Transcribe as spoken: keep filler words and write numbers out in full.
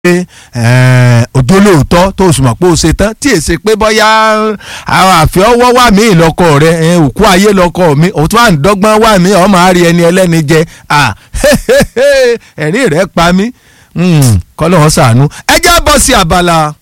òjò lóòótọ́ tó sì mọ̀ pé ó ṣe tán tí èsì pé bóyá àwọn àfẹ́ ọwọ́ wà mí lọ́kọ rẹ̀ òkú ayé lọ́kọ mi òtún à ń dọ́gbọ́n wà mí ọmọ àárí ẹni ẹlẹ́ni jẹ ẹ̀rín rẹ̀ pa mí kọ́lọ́ wọn ṣàánú ẹ já bọ́ sí abala